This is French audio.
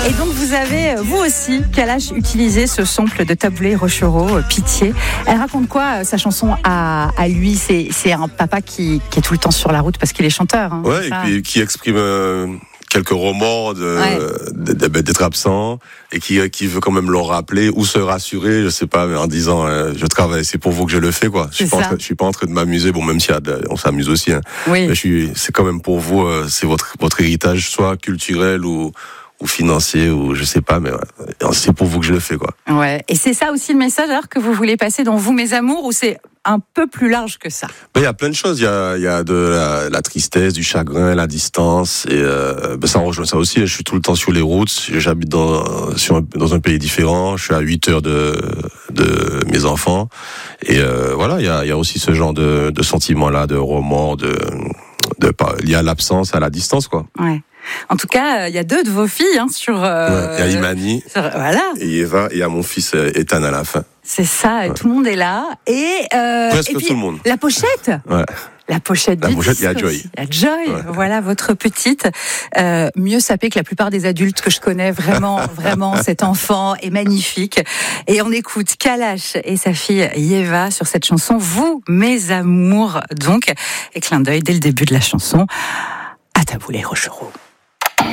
Et donc vous avez, vous aussi, Kalash, utilisé ce sample de Taboulet Rochereau, Pitié. Elle raconte quoi, sa chanson à lui? C'est un papa qui est tout le temps sur la route parce qu'il est chanteur. Hein, ouais, et puis qui exprime quelques remords d'être absent et qui veut quand même leur rappeler ou se rassurer, je sais pas, en disant je travaille, c'est pour vous que je le fais, quoi. Je suis pas en train de m'amuser, bon, même si on s'amuse aussi, hein. Oui. Mais c'est quand même pour vous, c'est votre héritage, soit culturel ou financier, ou je sais pas, mais ouais, c'est pour vous que je le fais, quoi. Ouais. Et c'est ça aussi le message alors que vous voulez passer dans Vous mes amours, ou c'est un peu plus large que ça? Il y a plein de choses. Il y a de la tristesse, du chagrin, la distance, et ça rejoint ça aussi. Je suis tout le temps sur les routes. J'habite dans un pays différent. Je suis à 8 heures de mes enfants, et voilà. Il y a aussi ce genre de sentiments-là, de remords, lié à l'absence, à la distance, quoi. Ouais. En tout cas, il y a 2 de vos filles sur. Il y a Imani, voilà. Et Eva, et il y a mon fils Ethan à la fin. C'est ça. Ouais. Tout le monde est là, et presque et puis, tout le monde. La pochette. Ouais. La pochette, il y a Joy. Il y a Joy, ouais. Voilà, votre petite. Mieux sapée que la plupart des adultes que je connais. Vraiment, vraiment, cet enfant est magnifique. Et on écoute Kalash et sa fille Yeva sur cette chanson, Vous, mes amours. Donc, et clin d'œil dès le début de la chanson à Taboulet Rochereau.